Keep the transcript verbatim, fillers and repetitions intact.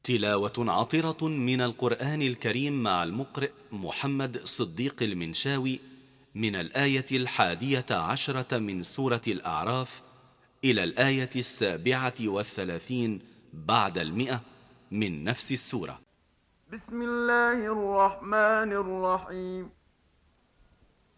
تلاوة عطرة من القرآن الكريم مع المقرئ محمد صديق المنشاوي من الآية الحادية عشرة من سورة الأعراف إلى الآية السابعة والثلاثين بعد المئة من نفس السورة. بسم الله الرحمن الرحيم